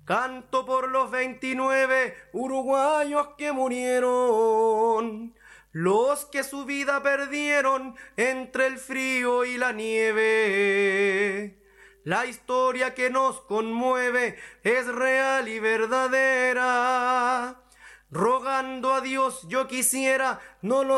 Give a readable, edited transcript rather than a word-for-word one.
Canto por los 29 uruguayos que murieron, los que su vida perdieron entre el frío y la nieve. La historia que nos conmueve es real y verdadera. Rogando a Dios yo quisiera no los